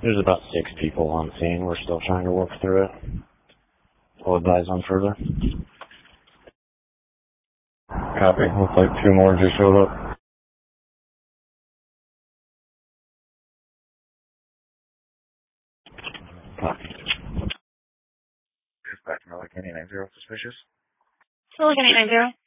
There's about 6 people on scene. We're still trying to work through it. We'll advise on further. Copy. Looks like 2 more just showed up. Copy. Dispatch, Milligan 890, suspicious. Milligan 890.